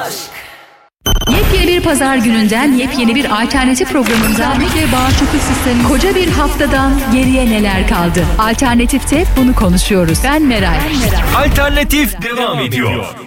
Yepyeni bir pazar gününden yepyeni bir alternatif programında ve bağışıklık sistemi koca bir haftadan geriye neler kaldı? Alternatifte bunu konuşuyoruz. Ben Meral. Alternatif devam ediyor.